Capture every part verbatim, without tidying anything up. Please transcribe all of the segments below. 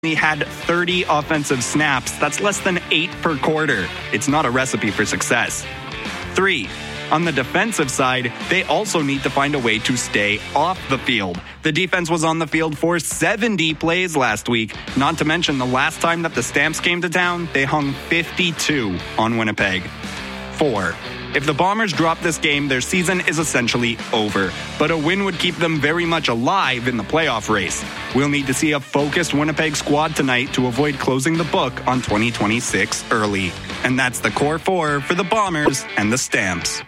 He had thirty offensive snaps. That's less than eight per quarter. It's not a recipe for success. Three, on the defensive side, they also need to find a way to stay off the field. The defense was on the field for seventy plays last week. Not to mention the last time that the Stamps came to town, they hung fifty-two on Winnipeg. Four, if the Bombers drop this game, their season is essentially over. But a win would keep them very much alive in the playoff race. We'll need to see a focused Winnipeg squad tonight to avoid closing the book on twenty twenty-six early. And that's the core four for the Bombers and the Stamps.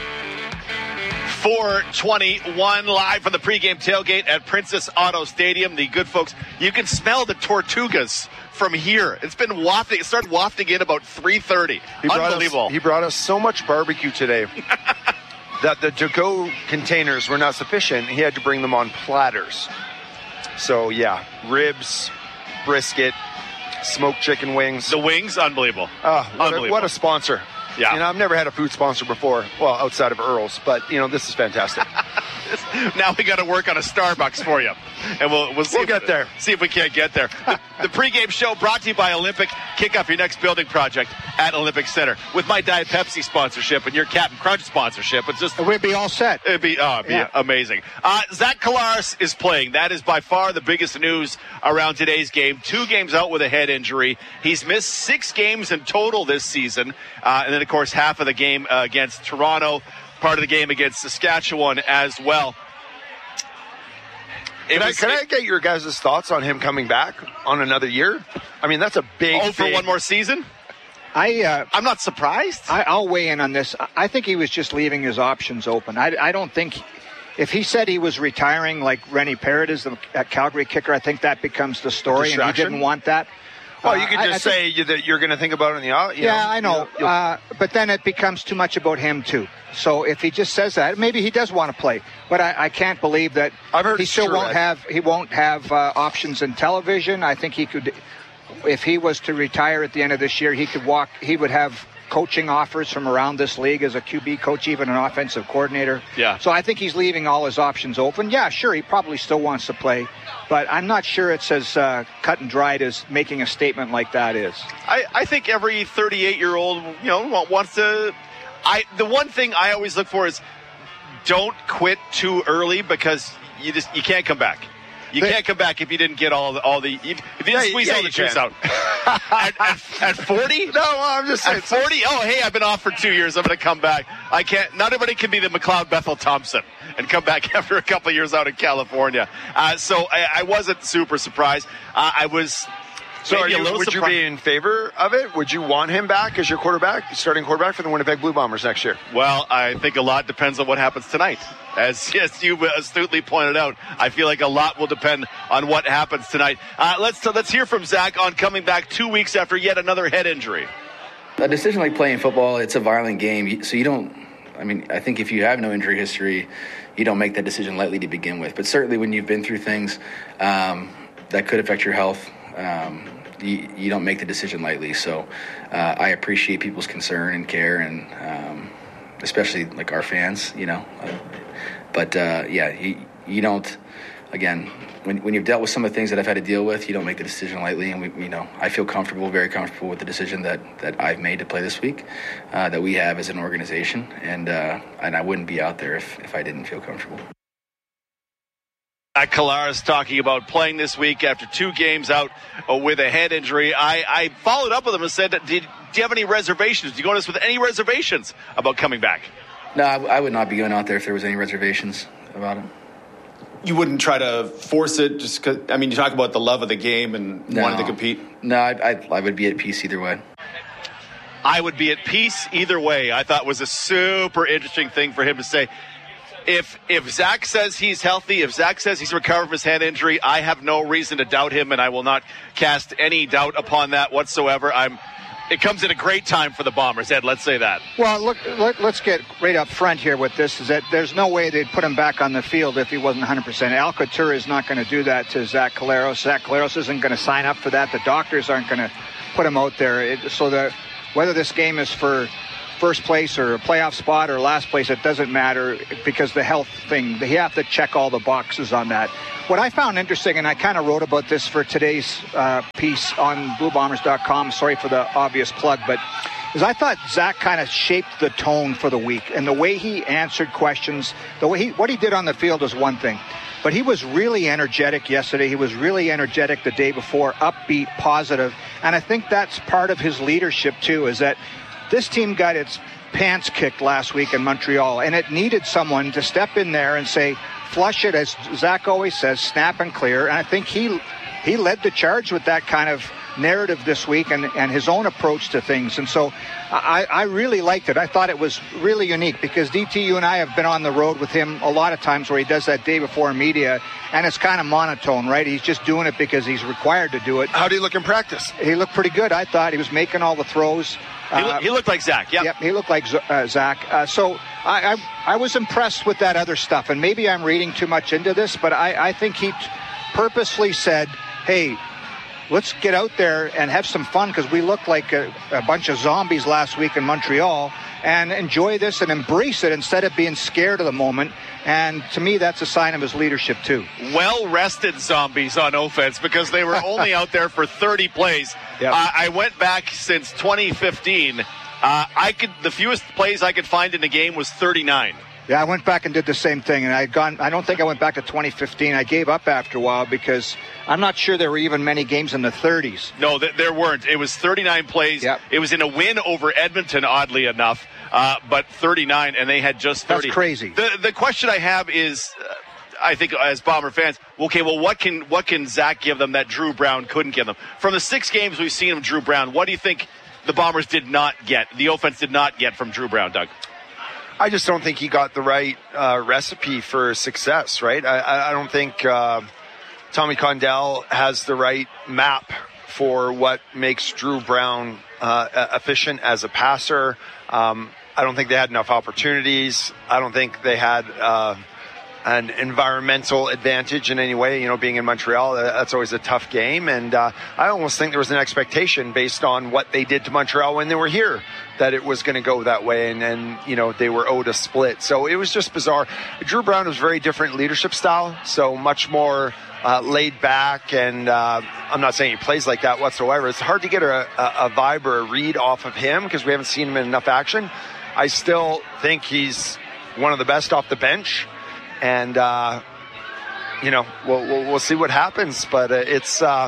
four twenty-one live from the pregame tailgate at Princess Auto Stadium. The good folks, you can smell the Tortugas from here. It's been wafting. It started wafting in about three thirty. He Unbelievable. Us, he brought us so much barbecue today that the to-go containers were not sufficient. He had to bring them on platters. So, yeah, ribs, brisket, smoked chicken wings. The wings, unbelievable. Oh, what, unbelievable. A, what a sponsor. Yeah. You know, I've never had a food sponsor before, well, outside of Earl's, but, you know, this is fantastic. Now we got to work on a Starbucks for you. And we'll, we'll, see we'll if, get there. See if we can't get there. The, the pregame show brought to you by Olympic. Kick off your next building project at Olympic Center. With my Diet Pepsi sponsorship and your Captain Crunch sponsorship, it's just... We'd be all set. It'd be, oh, it'd be yeah. amazing. Uh, Zach Collaros is playing. That is by far the biggest news around today's game. Two games out with a head injury. He's missed six games in total this season. Uh, and then, of course, half of the game uh, against Toronto, part of the game against Saskatchewan as well. Can, was, I, can it, I get your guys' thoughts on him coming back on another year? I mean, that's a big... Oh, for big, one more season? I, uh, I'm not surprised. I, I'll weigh in on this. I think he was just leaving his options open. I, I don't think... If he said he was retiring like Rennie Parrott is, the Calgary kicker, I think that becomes the story, and he didn't want that. Well, you could just I, I say think, you, that you're going to think about it in the... You yeah, know, I know. You'll, you'll, uh, but then it becomes too much about him, too. So if he just says that, maybe he does want to play. But I, I can't believe that I've heard he still true, won't I, have he won't have uh, options in television. I think he could, if he was to retire at the end of this year, he could walk. He would have coaching offers from around this league as a Q B coach, even an offensive coordinator. Yeah. So I think he's leaving all his options open. Yeah, sure, he probably still wants to play. But I'm not sure it's as uh, cut and dried as making a statement like that is. I, I think every thirty-eight-year-old, you know, wants to... I the one thing I always look for is don't quit too early because you just you can't come back. You they, can't come back if you didn't get all the all the if you didn't yeah, squeeze yeah, all the juice out. at, at, at forty? No, I'm just saying. At forty? Oh, hey, I've been off for two years. I'm going to come back. I can't. Not everybody can be the McLeod Bethel Thompson and come back after a couple of years out in California. Uh, so I, I wasn't super surprised. Uh, I was. So are you, would surprised. you be in favor of it? Would you want him back as your quarterback, starting quarterback for the Winnipeg Blue Bombers next year? Well, I think a lot depends on what happens tonight. As, as you astutely pointed out, I feel like a lot will depend on what happens tonight. Uh, let's let's hear from Zach on coming back two weeks after yet another head injury. A decision like playing football, it's a violent game, so you don't. I mean, I think if you have no injury history, you don't make that decision lightly to begin with. But certainly when you've been through things um, that could affect your health. Um, You, you don't make the decision lightly. So uh, I appreciate people's concern and care, and um, especially like our fans, you know. Uh, but uh, yeah, you, you don't. Again, when when you've dealt with some of the things that I've had to deal with, you don't make the decision lightly. And we, you know, I feel comfortable, very comfortable with the decision that, that I've made to play this week, uh, that we have as an organization, and uh, and I wouldn't be out there if, if I didn't feel comfortable. Collaros talking about playing this week after two games out uh, with a head injury. I, I followed up with him and said, did, do you have any reservations? Do you go to us with any reservations about coming back? No, I, I would not be going out there if there was any reservations about it. You wouldn't try to force it just because, I mean, you talk about the love of the game and no. wanting to compete. No, I, I, I would be at peace either way. I would be at peace either way. I thought was a super interesting thing for him to say. If if Zach says he's healthy, if Zach says he's recovered from his head injury, I have no reason to doubt him, and I will not cast any doubt upon that whatsoever. I'm. It comes at a great time for the Bombers, Ed. Let's say that. Well, look, let, let's get right up front here with this, is that there's no way they'd put him back on the field if he wasn't one hundred percent. Al Couture is not going to do that to Zach Collaros. Zach Collaros isn't going to sign up for that. The doctors aren't going to put him out there. It, so that whether this game is for... for first place or a playoff spot or last place, it doesn't matter because the health thing, they have to check all the boxes on that. What I found interesting, and I kind of wrote about this for today's uh, piece on blue bombers dot com, sorry for the obvious plug, but is I thought Zach kind of shaped the tone for the week, and the way he answered questions, the way he, what he did on the field is one thing. But he was really energetic yesterday. He was really energetic the day before, upbeat, positive. And I think that's part of his leadership, too, is that this team got its pants kicked last week in Montreal, and it needed someone to step in there and say, flush it, as Zach always says, snap and clear. And I think he he led the charge with that kind of narrative this week and, and his own approach to things. And so I, I really liked it. I thought it was really unique because, D T, you and I have been on the road with him a lot of times where he does that day before media, and it's kind of monotone, right? He's just doing it because he's required to do it. How did he look in practice? He looked pretty good, I thought. He was making all the throws. He, uh, he looked like Zach, yep. Yep, he looked like uh, Zach. Uh, so I, I I was impressed with that other stuff, and maybe I'm reading too much into this, but I, I think he t- purposely said, hey, let's get out there and have some fun because we looked like a, a bunch of zombies last week in Montreal, and enjoy this and embrace it instead of being scared of the moment. And to me, that's a sign of his leadership, too. Well-rested zombies on offense because they were only out there for thirty plays. Yep. Uh, I went back since twenty fifteen. Uh, I could the fewest plays I could find in the game was thirty-nine. Yeah, I went back and did the same thing, and I had gone. I don't think I went back to twenty fifteen. I gave up after a while because I'm not sure there were even many games in the thirties. No, th- there weren't. It was thirty-nine plays. Yep. It was in a win over Edmonton, oddly enough, uh, but thirty-nine, and they had just thirty. That's crazy. The the question I have is, uh, I think as Bomber fans, okay, well, what can what can Zach give them that Drew Brown couldn't give them? From the six games we've seen of Drew Brown, what do you think the Bombers did not get, the offense did not get from Drew Brown, Doug? I just don't think he got the right uh, recipe for success, right? I, I don't think uh, Tommy Condell has the right map for what makes Drew Brown uh, efficient as a passer. Um, I don't think they had enough opportunities. I don't think they had uh, an environmental advantage in any way. You know, being in Montreal, that's always a tough game. And uh, I almost think there was an expectation based on what they did to Montreal when they were here, that it was going to go that way, and, and, you know, they were owed a split. So it was just bizarre. Drew Brown was very different leadership style, so much more uh, laid back, and uh, I'm not saying he plays like that whatsoever. It's hard to get a, a, a vibe or a read off of him because we haven't seen him in enough action. I still think he's one of the best off the bench, and, uh, you know, we'll, we'll, we'll see what happens, but uh, it's, uh,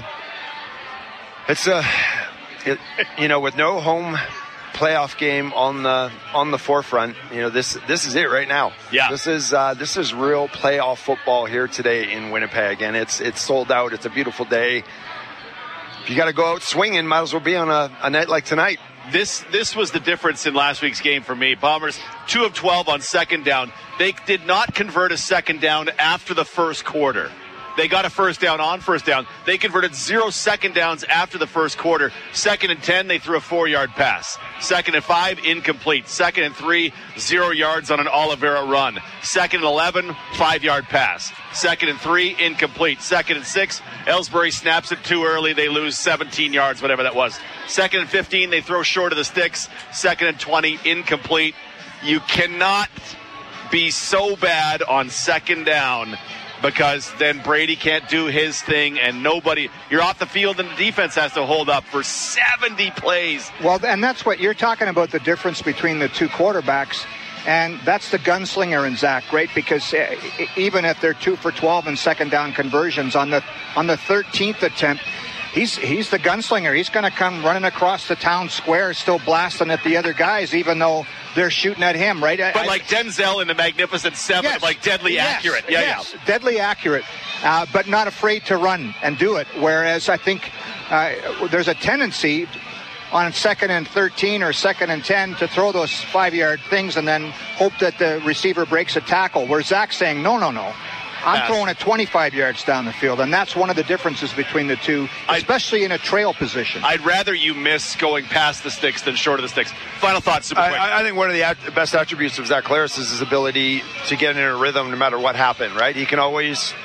it's a, it, you know, with no home playoff game on the on the forefront, you know, this this is it right now. Yeah, this is uh, this is real playoff football here today in Winnipeg, and it's it's sold out. It's a beautiful day. If you got to go out swinging, might as well be on a, a night like tonight. This this was the difference in last week's game for me. Bombers two of twelve on second down. They did not convert a second down after the first quarter. They got a first down on first down. They converted zero second downs after the first quarter. Second and ten, they threw a four-yard pass. Second and five, incomplete. Second and three, zero yards on an Oliveira run. Second and eleven, five-yard pass. Second and three, incomplete. Second and six, Ellsbury snaps it too early. They lose seventeen yards, whatever that was. Second and fifteen, they throw short of the sticks. Second and twenty, incomplete. You cannot be so bad on second down, because then Brady can't do his thing, and nobody, you're off the field, and the defense has to hold up for seventy plays. Well, and that's what you're talking about, the difference between the two quarterbacks, and that's the gunslinger in Zach, right? Because even if they're two for twelve in second down conversions, on the on the thirteenth attempt, he's he's the gunslinger. He's going to come running across the town square, still blasting at the other guys, even though they're shooting at him, right? But I, like Denzel in the Magnificent Seven, yes, like deadly yes, accurate. Yeah, yes, yeah. Deadly accurate, uh, but not afraid to run and do it. Whereas I think uh, there's a tendency on second and thirteen or second and ten to throw those five-yard things and then hope that the receiver breaks a tackle, where Zach's saying, no, no, no. I'm Pass. throwing it twenty-five yards down the field, and that's one of the differences between the two, especially I'd, in a trail position. I'd rather you miss going past the sticks than short of the sticks. Final thoughts, super quick. I, I think one of the at- best attributes of Zach Collaros is his ability to get in a rhythm no matter what happened, right? He can always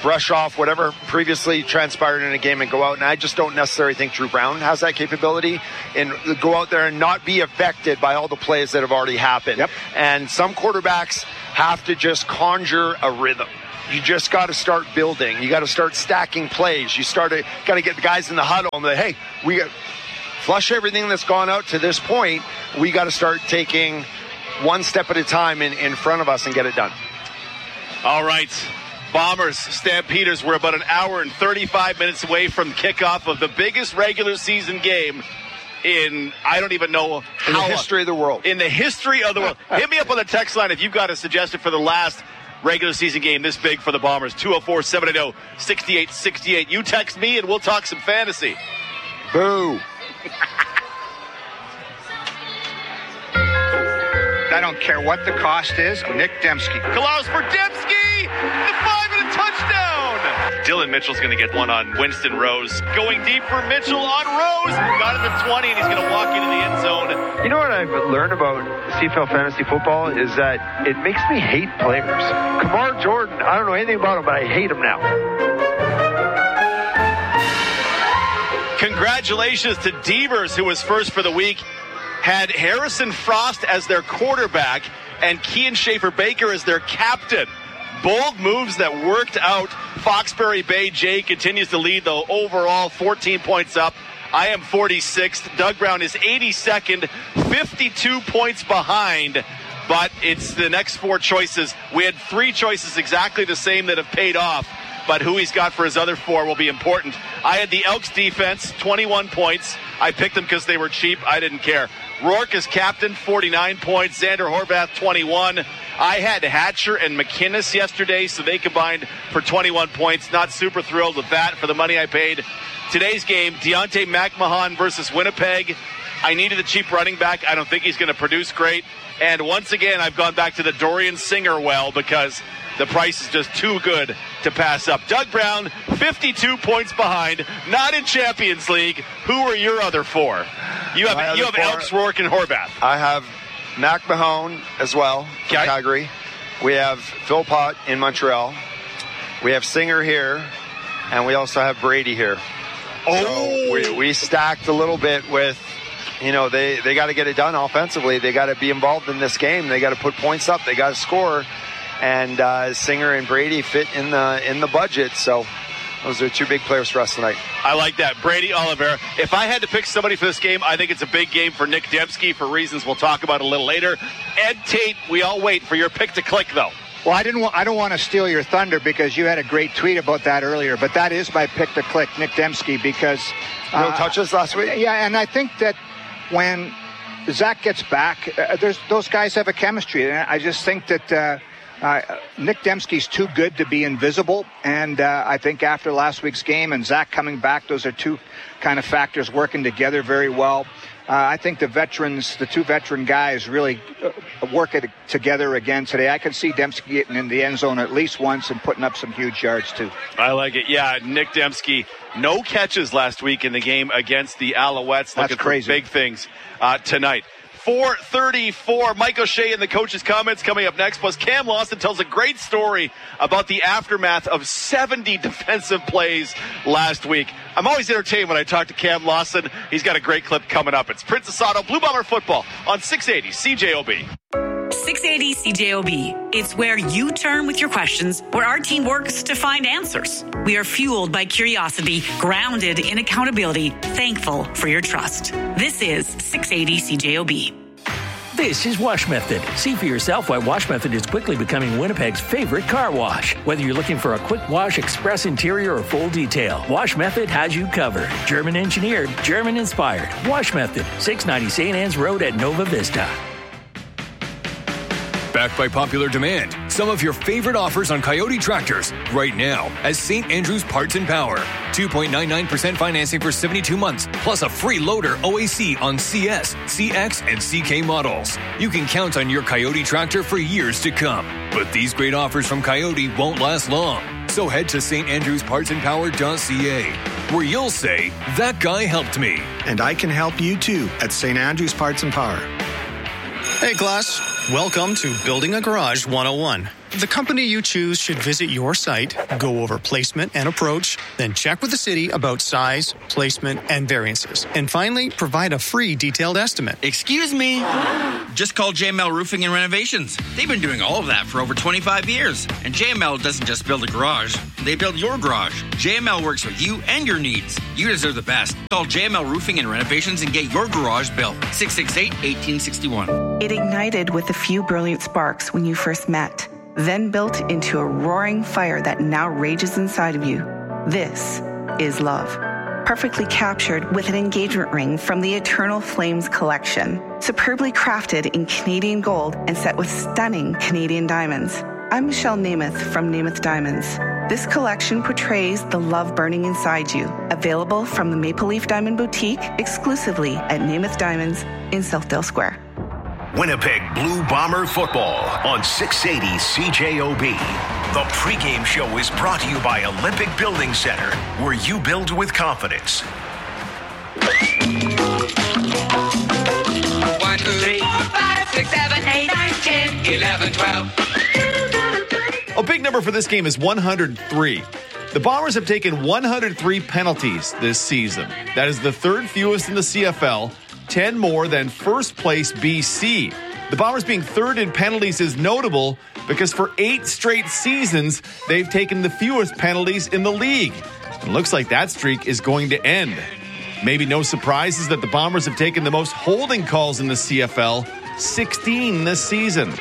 brush off whatever previously transpired in a game and go out. And I just don't necessarily think Drew Brown has that capability and go out there and not be affected by all the plays that have already happened. Yep. And some quarterbacks have to just conjure a rhythm. You just got to start building. You got to start stacking plays. You start to got to get the guys in the huddle and say, hey, we got flush everything that's gone out to this point. We got to start taking one step at a time in, in front of us and get it done. All right. Bombers, Stampeders, we're about an hour and thirty-five minutes away from kickoff of the biggest regular season game in, I don't even know how. In the history of the world. In the history of the world. Hit me up on the text line if you've got a suggestion for the last regular season game this big for the Bombers. two oh four, seven eight oh, six eight six eight. You text me and we'll talk some fantasy. Boo. I don't care what the cost is. Nick Dembski. Allows for Dembski. The five and a touchdown. Dylan Mitchell's going to get one on Winston Rose. Going deep for Mitchell on Rose. Got it at twenty, and he's going to walk into the end zone. You know what I've learned about C F L fantasy football is that it makes me hate players. Kamar Jordan, I don't know anything about him, but I hate him now. Congratulations to Devers, who was first for the week. Had Harrison Frost as their quarterback and Kean Schaefer-Baker as their captain. Bold moves that worked out. Foxbury Bay Jay continues to lead, though, overall fourteen points up. I am forty-sixth. Doug Brown is eighty-second, fifty-two points behind. But it's the next four choices. We had three choices exactly the same that have paid off. But who he's got for his other four will be important. I had the Elks defense, twenty-one points. I picked them because they were cheap. I didn't care. Rourke is captain, forty-nine points. Xander Horvath, twenty-one. I had Hatcher and McInnes yesterday, so they combined for twenty-one points. Not super thrilled with that for the money I paid. Today's game, Deontay McMahon versus Winnipeg. I needed a cheap running back. I don't think he's going to produce great. And once again, I've gone back to the Dorian Singer well because the price is just too good to pass up. Doug Brown, fifty-two points behind, not in Champions League. Who are your other four? You have you have four. Elks, Rourke, and Horvath. I have Mac Mahone as well from okay. Calgary. We have Philpott in Montreal. We have Singer here, and we also have Brady here. Oh, so we, we stacked a little bit with, you know, they, they got to get it done offensively. They got to be involved in this game. They got to put points up. They got to score. And uh, Singer and Brady fit in the in the budget. So those are two big players for us tonight. I like that. Brady, Oliveira. If I had to pick somebody for this game, I think it's a big game for Nick Dembski for reasons we'll talk about a little later. Ed Tate, we all wait for your pick to click, though. Well, I didn't. Want, I don't want to steal your thunder because you had a great tweet about that earlier. But that is my pick to click, Nick Dembski, because no uh, touches last week. Yeah, and I think that when Zach gets back, uh, there's those guys have a chemistry, and I just think that. Uh, Uh, Nick Dembski's too good to be invisible, and uh, I think after last week's game and Zach coming back, those are two kind of factors working together very well. Uh, I think the veterans, the two veteran guys, really uh, work it together again today. I can see Dembski getting in the end zone at least once and putting up some huge yards too. I like it. Yeah, Nick Dembski, no catches last week in the game against the Alouettes. Looking That's crazy. For big things uh, tonight. four thirty-four, Mike O'Shea in the coach's comments coming up next. Plus, Cam Lawson tells a great story about the aftermath of seventy defensive plays last week. I'm always entertained when I talk to Cam Lawson. He's got a great clip coming up. It's Prince Asado, Blue Bomber Football on six eighty C J O B. six eighty C J O B. It's where you turn with your questions, where our team works to find answers. We are fueled by curiosity, grounded in accountability, thankful for your trust. This is six eighty C J O B. This is Wash Method. See for yourself why Wash Method is quickly becoming Winnipeg's favorite car wash. Whether you're looking for a quick wash, express interior, or full detail, Wash Method has you covered. German engineered, German inspired. Wash Method, six ninety Saint Anne's Road at Nova Vista. Backed by popular demand, some of your favorite offers on Coyote tractors right now as Saint Andrews Parts and Power. two point nine nine percent financing for seventy-two months, plus a free loader O A C on C S, C X, and C K models. You can count on your Coyote tractor for years to come. But these great offers from Coyote won't last long. So head to st andrews parts and power dot c a, where you'll say, that guy helped me. And I can help you too at Saint Andrews Parts and Power. Hey class, welcome to Building a Garage one oh one. The company you choose should visit your site, go over placement and approach, then check with the city about size, placement, and variances. And finally, provide a free detailed estimate. Excuse me. Just call J M L Roofing and Renovations. They've been doing all of that for over twenty-five years. And J M L doesn't just build a garage, they build your garage. J M L works with you and your needs. You deserve the best. Call J M L Roofing and Renovations and get your garage built. six six eight, one eight six one. It ignited with a few brilliant sparks when you first met, then built into a roaring fire that now rages inside of you. This is love. Perfectly captured with an engagement ring from the Eternal Flames collection. Superbly crafted in Canadian gold and set with stunning Canadian diamonds. I'm Michelle Namath from Namath Diamonds. This collection portrays the love burning inside you. Available from the Maple Leaf Diamond Boutique exclusively at Namath Diamonds in Southdale Square. Winnipeg Blue Bomber football on six eighty C J O B. The pregame show is brought to you by Olympic Building Center, where you build with confidence. One, two, three, four, five, six, seven, eight, nine, ten, eleven, twelve. A big number for this game is one hundred three. The Bombers have taken one hundred three penalties this season. That is the third fewest in the C F L, ten more than first place B C. The Bombers being third in penalties is notable because for eight straight seasons, they've taken the fewest penalties in the league. It looks like that streak is going to end. Maybe no surprises that the Bombers have taken the most holding calls in the C F L, sixteen this season.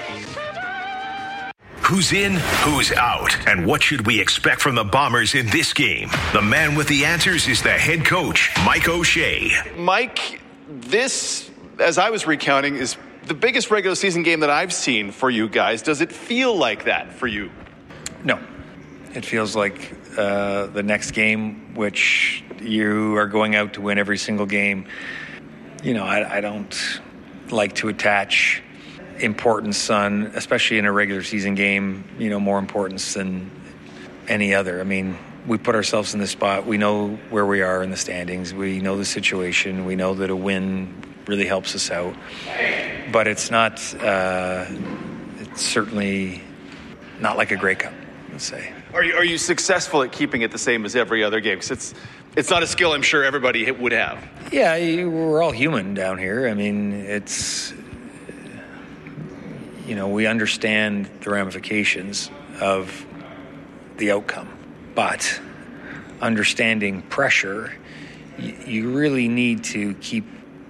Who's in, who's out, and what should we expect from the Bombers in this game? The man with the answers is the head coach, Mike O'Shea. Mike, this, as I was recounting, is the biggest regular season game that I've seen for you guys. Does it feel like that for you? No. It feels like uh, the next game, which you are going out to win every single game. You know, I, I don't like to attach importance on, especially in a regular season game, you know, more importance than any other. I mean, we put ourselves in this spot. We know where we are in the standings. We know the situation. We know that a win really helps us out. But it's not, uh, it's certainly not like a Grey Cup, let's say. Are you, are you successful at keeping it the same as every other game? Because it's, it's not a skill I'm sure everybody would have. Yeah, we're all human down here. I mean, it's, you know, we understand the ramifications of the outcome. But understanding pressure, you, you really need to keep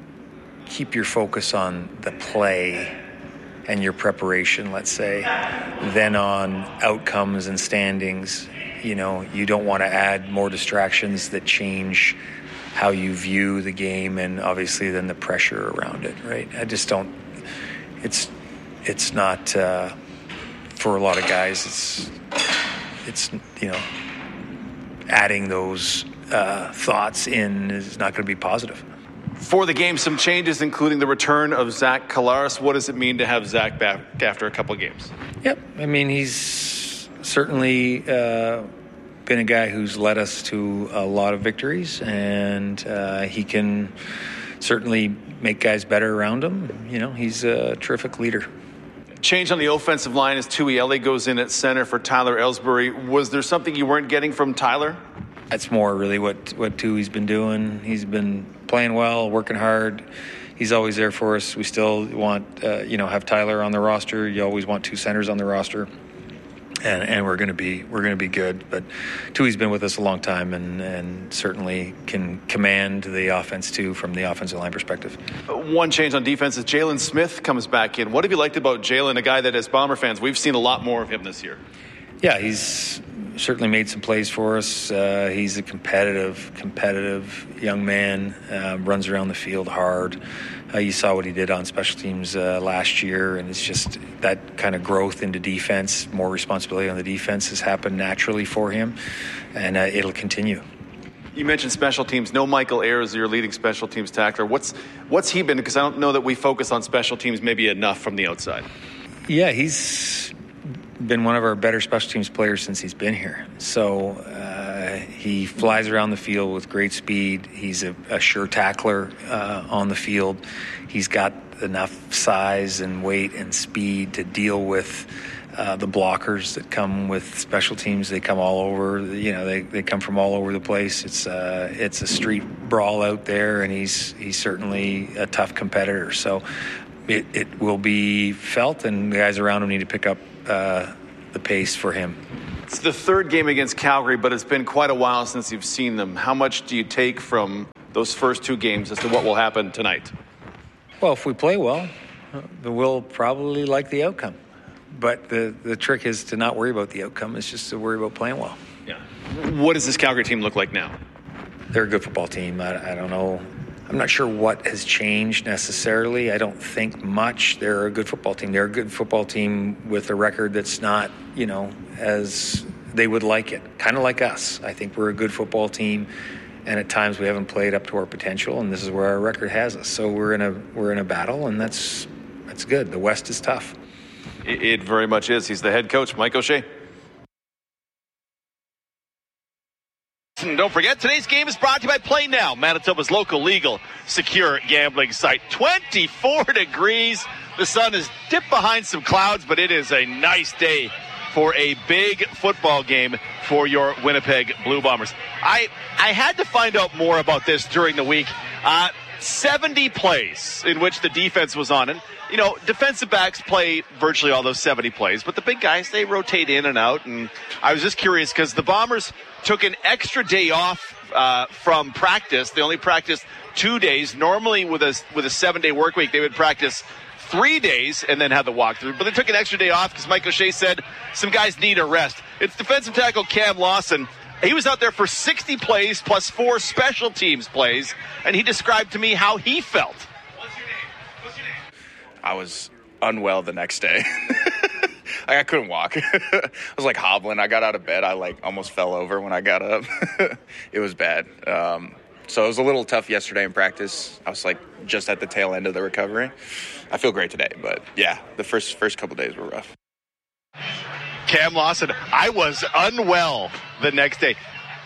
keep your focus on the play and your preparation, let's say, then on outcomes and standings. You know, you don't want to add more distractions that change how you view the game and obviously then the pressure around it, right? I just don't, it's, it's not, uh, for a lot of guys, it's, it's, you know, adding those uh, thoughts in is not going to be positive. For the game, some changes, including the return of Zach Collaros. What does it mean to have Zach back after a couple of games? Yep. I mean, he's certainly uh, been a guy who's led us to a lot of victories, and uh, he can certainly make guys better around him. You know, he's a terrific leader. Change on the offensive line as Tui Ele goes in at center for Tyler Ellsbury. Was there something you weren't getting from Tyler? That's more really what, what Tui's been doing. He's been playing well, working hard. He's always there for us. We still want, uh, you know, have Tyler on the roster. You always want two centers on the roster. And, and we're going to be we're going to be good. But Tui's been with us a long time and, and certainly can command the offense too from the offensive line perspective. One change on defense is Jalen Smith comes back in. What have you liked about Jalen, a guy that as Bomber fans we've seen a lot more of him this year? Yeah, he's certainly made some plays for us. Uh, he's a competitive, competitive young man. Uh, runs around the field hard. Uh, you saw what he did on special teams uh, last year, and it's just that kind of growth into defense, more responsibility on the defense has happened naturally for him, and uh, it'll continue. You mentioned special teams. No Michael Ayers, your leading special teams tackler. What's what's he been? Because I don't know that we focus on special teams maybe enough from the outside. Yeah, he's been one of our better special teams players since he's been here. So uh, he flies around the field with great speed. He's a, a sure tackler uh, on the field. He's got enough size and weight and speed to deal with uh, the blockers that come with special teams. They come all over. You know, they, they come from all over the place. It's uh, it's a street brawl out there, and he's he's certainly a tough competitor. So it, it will be felt, and the guys around him need to pick up uh, the pace for him. It's the third game against Calgary, but it's been quite a while since you've seen them. How much do you take from those first two games as to what will happen tonight? Well, if we play well, we'll probably like the outcome. But the, the trick is to not worry about the outcome. It's just to worry about playing well. Yeah. What does this Calgary team look like now? They're a good football team. I, I don't know. I'm not sure what has changed necessarily. I don't think much. They're a good football team. They're a good football team with a record that's not, you know, as they would like it. Kind of like us. I think we're a good football team, and at times we haven't played up to our potential, and this is where our record has us. So we're in a we're in a battle, and that's that's good. The West is tough. It, it very much is. He's the head coach, Mike O'Shea. And don't forget, today's game is brought to you by Play Now, Manitoba's local, legal, secure gambling site. twenty-four degrees. The sun is dipped behind some clouds, but it is a nice day for a big football game for your Winnipeg Blue Bombers. I I had to find out more about this during the week. Uh, seventy plays in which the defense was on. And, you know, defensive backs play virtually all those seventy plays, but the big guys, they rotate in and out. And I was just curious because the Bombers took an extra day off uh, from practice. They only practiced two days. Normally with a, with a seven-day work week, they would practice three days and then have the walkthrough. But they took an extra day off because Mike O'Shea said some guys need a rest. It's defensive tackle Cam Lawson. He was out there for sixty plays plus four special teams plays, and he described to me how he felt. I was unwell the next day. Like, I couldn't walk. I was like hobbling. I got out of bed. I like almost fell over when I got up. It was bad. Um, so it was a little tough yesterday in practice. I was like just at the tail end of the recovery. I feel great today, but yeah, the first first couple days were rough. Cam Lawson, I was unwell the next day.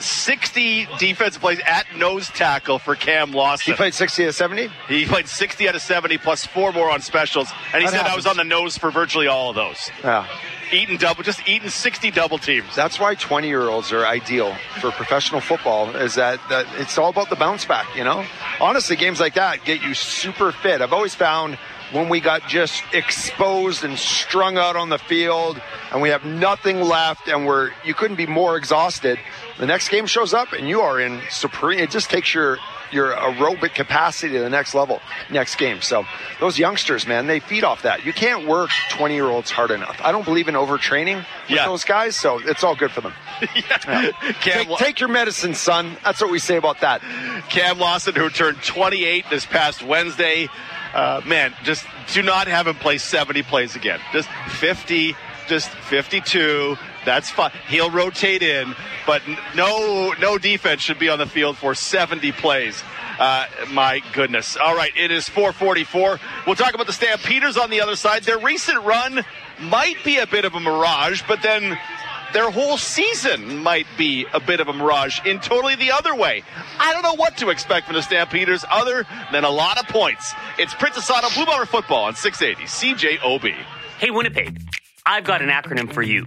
sixty defensive plays at nose tackle for Cam Lawson. He played sixty out of seventy? He played sixty out of seventy plus four more on specials. And he That said happens. I was on the nose for virtually all of those. Yeah. Eating double, just eating sixty double teams. That's why twenty-year-olds are ideal for professional football, is that, that it's all about the bounce back, you know? Honestly, games like that get you super fit. I've always found when we got just exposed and strung out on the field and we have nothing left and we're you couldn't be more exhausted, the next game shows up and you are in supreme. It just takes your your aerobic capacity to the next level next game. So those youngsters, man, they feed off that. You can't work twenty-year-olds hard enough. I don't believe in overtraining with Yeah. those guys, so it's all good for them. yeah. Cam, Take, take your medicine, son. That's what we say about that. Cam Lawson, who turned twenty-eight this past Wednesday. Uh, man, just do not have him play seventy plays again. Just fifty, just fifty-two. That's fine. He'll rotate in, but n- no no defense should be on the field for seventy plays. Uh, my goodness. All right, it is four forty-four. We'll talk about the Stampeders on the other side. Their recent run might be a bit of a mirage, but then their whole season might be a bit of a mirage in totally the other way. I don't know what to expect from the Stampeders other than a lot of points. It's Princess Auto Blue Bomber Football on six eighty C J O B. Hey, Winnipeg, I've got an acronym for you.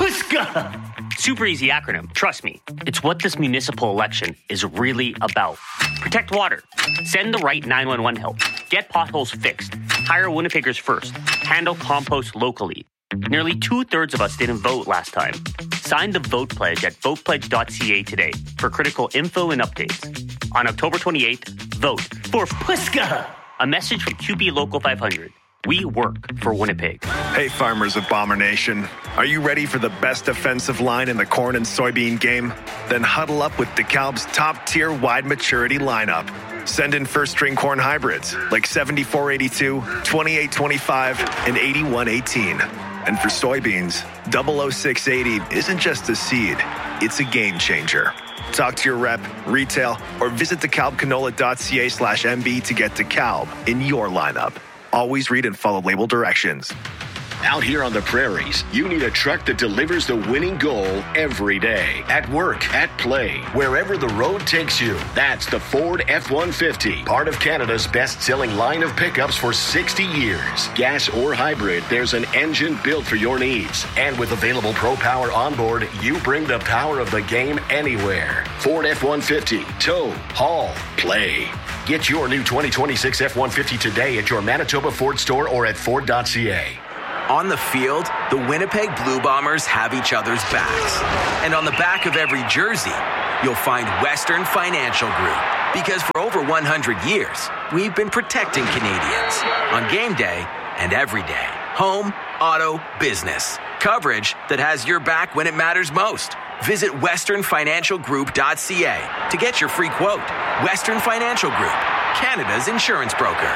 PUSKA! Super easy acronym, trust me. It's what this municipal election is really about. Protect water. Send the right nine one one help. Get potholes fixed. Hire Winnipeggers first. Handle compost locally. Nearly two-thirds of us didn't vote last time. Sign the vote pledge at vote pledge dot c a today for critical info and updates. On October twenty-eighth, vote for PUSKA! A message from Q B Local five hundred. We work for Winnipeg. Hey, farmers of Bomber Nation. Are you ready for the best defensive line in the corn and soybean game? Then huddle up with DeKalb's top-tier wide maturity lineup. Send in first-string corn hybrids like seventy-four eighty-two, twenty-eight twenty-five, and eighty-one eighteen. And for soybeans, double oh six eighty isn't just a seed, it's a game changer. Talk to your rep, retail, or visit DeKalbCanola dot c a slash m b to get DeKalb in your lineup. Always read and follow label directions. Out here on the prairies, you need a truck that delivers the winning goal every day. At work, at play, wherever the road takes you. That's the Ford F one fifty, part of Canada's best-selling line of pickups for sixty years. Gas or hybrid, there's an engine built for your needs. And with available Pro Power onboard, you bring the power of the game anywhere. Ford F one fifty, tow, haul, play. Get your new twenty twenty-six F one fifty today at your Manitoba Ford store or at Ford dot C A. On the field, the Winnipeg Blue Bombers have each other's backs. And on the back of every jersey, you'll find Western Financial Group. Because for over one hundred years, we've been protecting Canadians on game day and every day. Home, auto, business. Coverage that has your back when it matters most. Visit western financial group dot c a to get your free quote. Western Financial Group, Canada's insurance broker.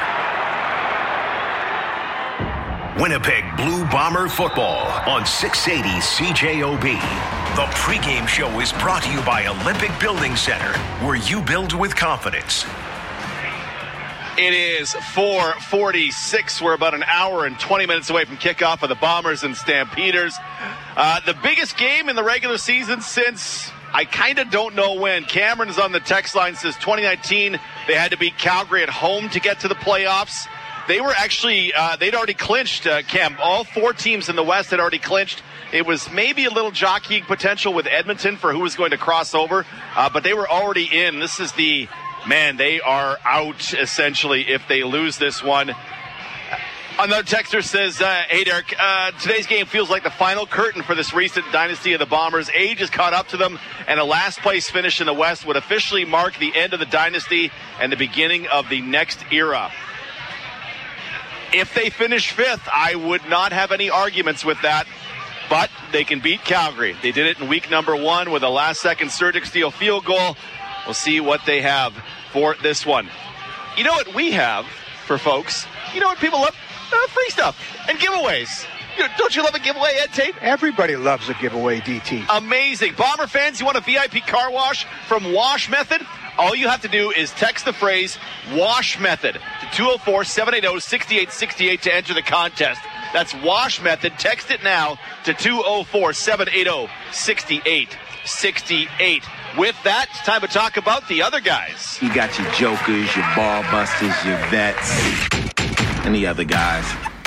Winnipeg Blue Bomber football on six eighty C J O B. The pregame show is brought to you by Olympic Building Center, where you build with confidence. It is four forty-six. We're about an hour and twenty minutes away from kickoff of the Bombers and Stampeders. Uh, the biggest game in the regular season since I kind of don't know when. Cameron's on the text line, says twenty nineteen, they had to beat Calgary at home to get to the playoffs. They were actually, uh, they'd already clinched, uh, Cam. All four teams in the West had already clinched. It was maybe a little jockeying potential with Edmonton for who was going to cross over, uh, but they were already in. This is the... Man, they are out, essentially, if they lose this one. Another texter says, uh, hey, Derek, uh, today's game feels like the final curtain for this recent dynasty of the Bombers. Age has caught up to them, and a last-place finish in the West would officially mark the end of the dynasty and the beginning of the next era. If they finish fifth, I would not have any arguments with that, but they can beat Calgary. They did it in week number one with a last-second Surdick Steele field goal. We'll see what they have for this one. You know what we have for folks? You know what people love? Uh, free stuff and giveaways. You know, don't you love a giveaway, Ed Tate? Everybody loves a giveaway, D T. Amazing. Bomber fans, you want a V I P car wash from Wash Method? All you have to do is text the phrase Wash Method to two oh four, seven eight oh, six eight six eight to enter the contest. That's Wash Method. Text it now to two oh four, seven eight oh, six eight six eight. With that, it's time to talk about the other guys. You got your jokers, your ball busters, your vets, and the other guys.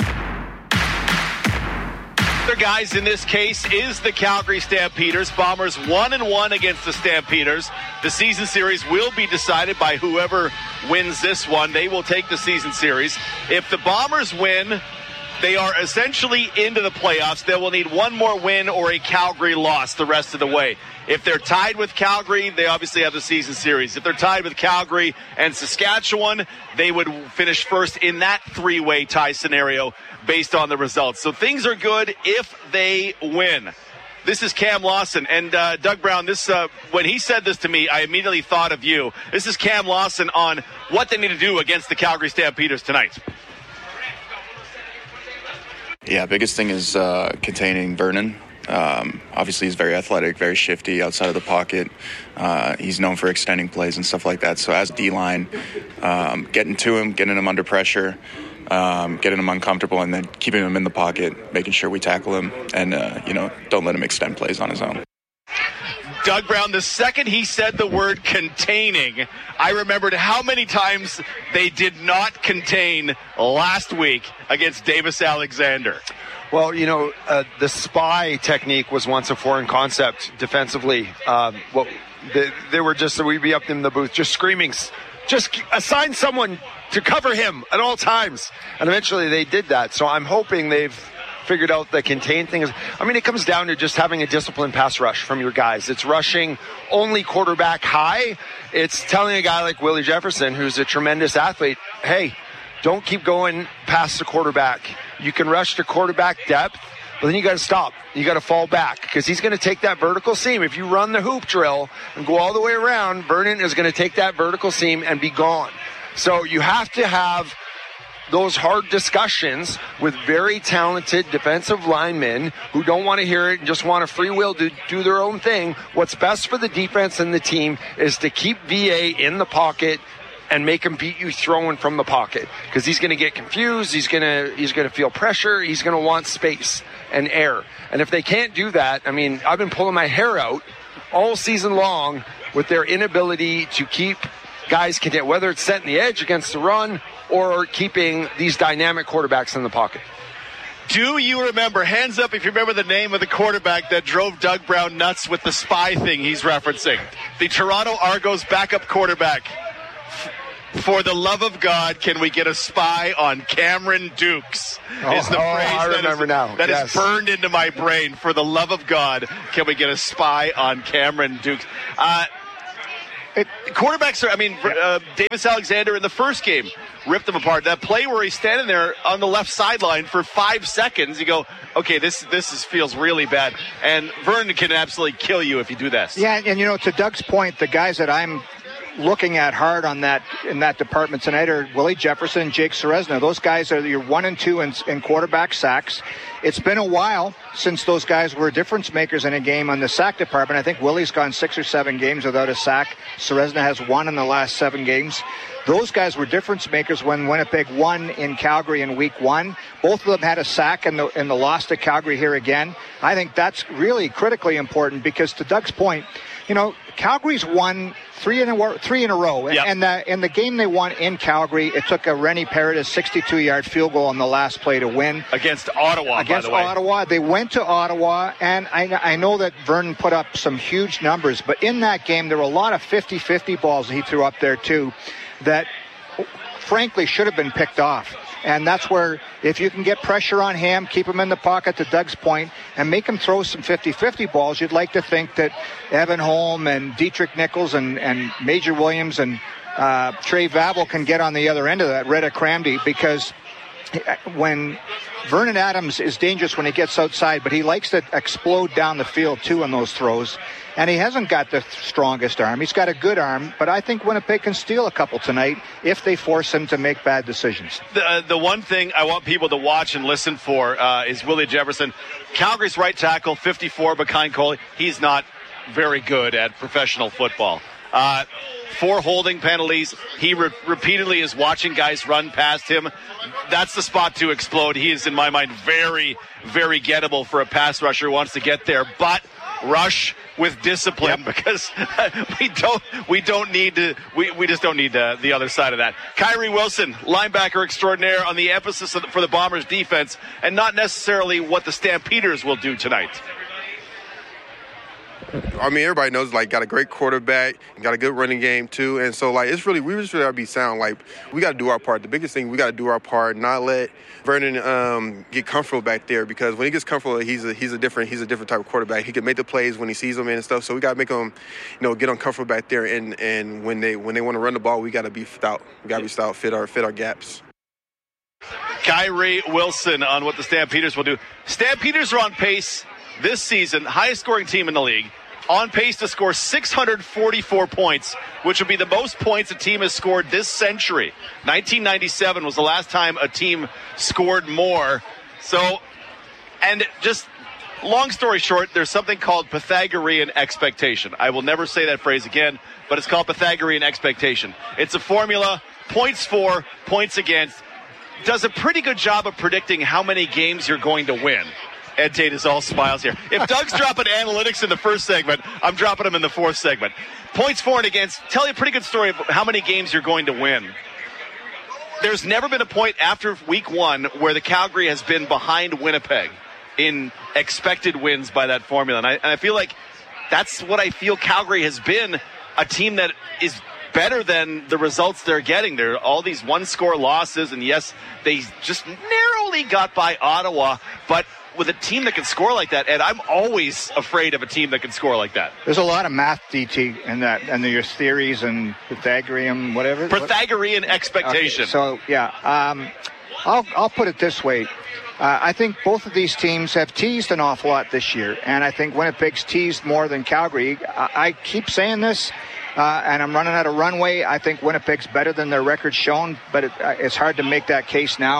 Other guys in this case is the Calgary Stampeders. Bombers one and one against the Stampeders. The season series will be decided by whoever wins this one. They will take the season series. If the Bombers win, they are essentially into the playoffs. They will need one more win or a Calgary loss the rest of the way. If they're tied with Calgary, they obviously have the season series. If they're tied with Calgary and Saskatchewan, they would finish first in that three-way tie scenario based on the results. So things are good if they win. This is Cam Lawson. And uh, Doug Brown, this uh, when he said this to me, I immediately thought of you. This is Cam Lawson on what they need to do against the Calgary Stampeders tonight. Yeah, biggest thing is uh, containing Vernon. Um, obviously, he's very athletic, very shifty outside of the pocket. Uh, he's known for extending plays and stuff like that. So as D-line, um, getting to him, getting him under pressure, um, getting him uncomfortable, and then keeping him in the pocket, making sure we tackle him, and, uh, you know, don't let him extend plays on his own. Doug Brown, the second he said the word containing, I remembered how many times they did not contain last week against Davis Alexander. Well, you know, uh, the spy technique was once a foreign concept defensively. Um, well, they, they were just, we'd be up in the booth just screaming, just assign someone to cover him at all times. And eventually they did that. So I'm hoping they've figured out the contain thing. I mean, it comes down to just having a disciplined pass rush from your guys. It's rushing only quarterback high. It's telling a guy like Willie Jefferson, who's a tremendous athlete, hey, don't keep going past the quarterback. You can rush to quarterback depth, but then you got to stop. You got to fall back because he's going to take that vertical seam. If you run the hoop drill and go all the way around, Vernon is going to take that vertical seam and be gone. So you have to have those hard discussions with very talented defensive linemen who don't want to hear it and just want to free will to do their own thing. What's best for the defense and the team is to keep V A in the pocket, and make him beat you throwing from the pocket, because he's going to get confused. He's going to he's going to feel pressure. He's going to want space and air. And if they can't do that, I mean, I've been pulling my hair out all season long with their inability to keep guys content, whether it's setting the edge against the run or keeping these dynamic quarterbacks in the pocket. Do you remember, hands up if you remember the name of the quarterback that drove Doug Brown nuts with the spy thing he's referencing? The Toronto Argos backup quarterback. For the love of God, can we get a spy on Cameron Dukes? Oh, is the oh, phrase I that, remember is, now. that Yes. is burned into my brain. For the love of God, can we get a spy on Cameron Dukes? Uh, it, quarterbacks are, I mean, uh, Davis Alexander in the first game ripped them apart. That play where he's standing there on the left sideline for five seconds, you go, okay, this this is, feels really bad. And Vernon can absolutely kill you if you do this. Yeah, and, you know, to Doug's point, the guys that I'm looking at hard on that in that department tonight are Willie Jefferson and Jake Ceresna. Those guys are your one and two in, in quarterback sacks. It's been a while since those guys were difference makers in a game on the sack department. I think Willie's gone six or seven games without a sack. Ceresna has one in the last seven games. Those guys were difference makers when Winnipeg won in Calgary in week one. Both of them had a sack in the, in the loss to Calgary here again. I think that's really critically important because, to Doug's point, you know, Calgary's won three in a three in a row, yep. and the, in the game they won in Calgary, it took a Rennie Paredes sixty-two-yard field goal on the last play to win against Ottawa. Against by the way. Ottawa, they went to Ottawa, and I, I know that Vernon put up some huge numbers, but in that game there were a lot of fifty-fifty balls that he threw up there too, that frankly should have been picked off. And that's where, if you can get pressure on him, keep him in the pocket, to Doug's point, and make him throw some fifty-fifty balls, you'd like to think that Evan Holm and Dietrich Nichols and, and Major Williams and uh, Trey Vavel can get on the other end of that, Reda Kramdi, because when Vernon Adams is dangerous when he gets outside, but he likes to explode down the field too on those throws. And he hasn't got the strongest arm. He's got a good arm, but I think Winnipeg can steal a couple tonight if they force him to make bad decisions. The, uh, the one thing I want people to watch and listen for uh, is Willie Jefferson. Calgary's right tackle, fifty-four, behind Coley. He's not very good at professional football. Uh, four holding penalties. He re- repeatedly is watching guys run past him. That's the spot to explode. He is, in my mind, very, very gettable for a pass rusher who wants to get there. But rush with discipline, yep. because we don't we don't need to we, we just don't need the, the other side of that. Kyrie Wilson, linebacker extraordinaire, on the emphasis of the, for the Bombers defense, and not necessarily what the Stampeders will do tonight. I mean, everybody knows, like, got a great quarterback, got a good running game, too. And so, like, it's really, we just really got to be sound. Like, we got to do our part. The biggest thing, we got to do our part, not let Vernon um, get comfortable back there, because when he gets comfortable, he's a, he's a different, he's a different type of quarterback. He can make the plays when he sees them and stuff. So we got to make him, you know, get uncomfortable back there. And, and when they, when they want to run the ball, we got to be stout. We got to be stout, fit our, fit our gaps. Kyrie Wilson on what the Stampeders will do. Stampeders are on pace this season, highest scoring team in the league, on pace to score six hundred forty-four points, which would be the most points a team has scored this century. nineteen ninety-seven was the last time a team scored more. So, and just long story short, there's something called Pythagorean expectation. I will never say that phrase again, but it's called Pythagorean expectation. It's a formula, points for, points against, does a pretty good job of predicting how many games you're going to win. Ed Tate is all smiles here. If Doug's dropping analytics in the first segment, I'm dropping them in the fourth segment. Points for and against tell you a pretty good story of how many games you're going to win. There's never been a point after week one where the Calgary has been behind Winnipeg in expected wins by that formula. And I, and I feel like that's what I feel Calgary has been, a team that is better than the results they're getting. There are all these one-score losses, and yes, they just narrowly got by Ottawa, but with a team that can score like that, and I'm always afraid of a team that can score like that. There's a lot of math, D T, in that, and your theories and Pythagorean, whatever. Pythagorean expectation. Okay, so, yeah, um, I'll I'll put it this way. Uh, I think both of these teams have teased an awful lot this year, and I think Winnipeg's teased more than Calgary. I, I keep saying this, uh, and I'm running out of runway. I think Winnipeg's better than their record's shown, but it, uh, it's hard to make that case now.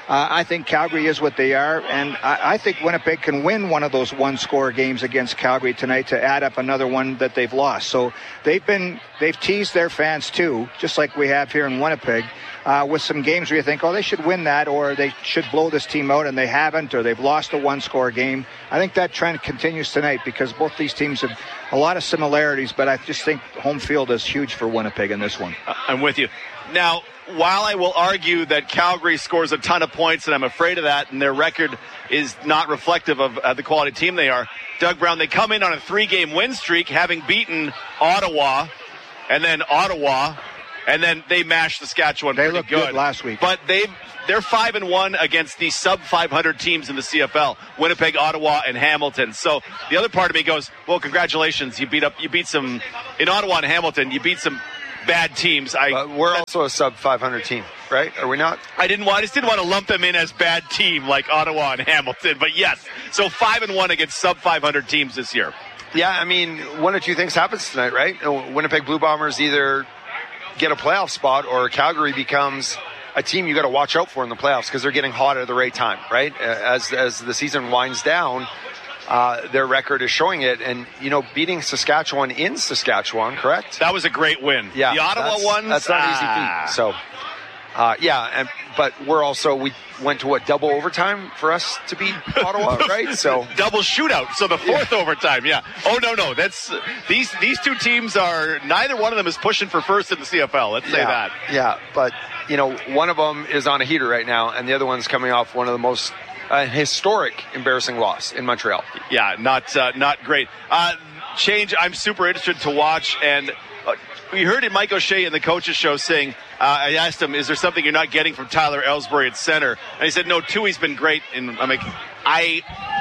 Uh, I think Calgary is what they are, and I, I think Winnipeg can win one of those one-score games against Calgary tonight to add up another one that they've lost. So they've been they've teased their fans too, just like we have here in Winnipeg, uh, with some games where you think, oh, they should win that, or they should blow this team out, and they haven't, or they've lost a one-score game. I think that trend continues tonight because both these teams have a lot of similarities, but I just think home field is huge for Winnipeg in this one. I'm with you. Now, while I will argue that Calgary scores a ton of points, and I'm afraid of that, and their record is not reflective of uh, the quality team they are, Doug Brown, they come in on a three-game win streak, having beaten Ottawa, and then Ottawa, and then they mashed Saskatchewan they pretty looked good. good last week. But they've They're five and one against the sub five hundred teams in the C F L: Winnipeg, Ottawa, and Hamilton. So the other part of me goes, well, congratulations, you beat up, you beat some in Ottawa and Hamilton. You beat some bad teams. I but we're also a sub five hundred team, right? Are we not? I didn't want. I just didn't want to lump them in as bad team like Ottawa and Hamilton. But yes, so five and one against sub five hundred teams this year. Yeah, I mean, one or two things happens tonight, right? Winnipeg Blue Bombers either get a playoff spot, or Calgary becomes a team you got to watch out for in the playoffs because they're getting hot at the right time, right? As as the season winds down, uh, their record is showing it. And, you know, beating Saskatchewan in Saskatchewan, correct? That was a great win. Yeah. The Ottawa that's, ones? That's not an ah. easy feat. So, uh, yeah, and but we're also, we went to what, double overtime for us to beat Ottawa, right? So double shootout. So the fourth yeah. overtime, yeah. Oh, no, no. That's these these two teams are, neither one of them is pushing for first in the C F L. Let's say yeah. that. Yeah, but, you know, one of them is on a heater right now, and the other one's coming off one of the most uh, historic, embarrassing loss in Montreal. Yeah, not uh, not great. Uh, change, I'm super interested to watch, and uh, we heard in Mike O'Shea in the coaches show saying, uh, I asked him, is there something you're not getting from Tyler Ellsbury at center? And he said, no, Tui's been great. And I'm like, I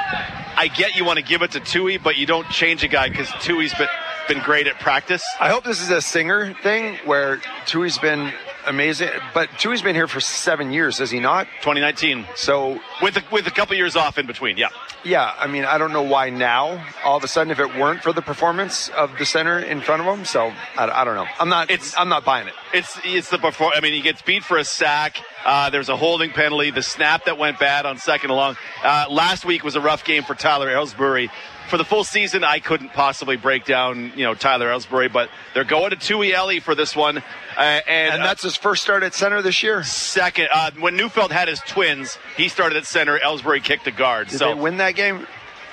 I get you want to give it to Tui, but you don't change a guy because Tui's been, been great at practice. I hope this is a Singer thing where Tui's been amazing, but Tui's been here for seven years, has he not? twenty nineteen. So with a, with a couple years off in between, yeah. Yeah, I mean, I don't know why now, all of a sudden, if it weren't for the performance of the center in front of him. So I, I don't know. I'm not. It's. I'm not buying it. It's. It's the perform. I mean, he gets beat for a sack. Uh, there's a holding penalty. The snap that went bad on second and long. Uh, last week was a rough game for Tyler Ellsbury. For the full season, I couldn't possibly break down, you know, Tyler Ellsbury, but they're going to Tui Ellie for this one. Uh, and, and that's his first start at center this year? Second. Uh, when Neufeld had his twins, he started at center. Ellsbury kicked a guard. Did so, they win that game?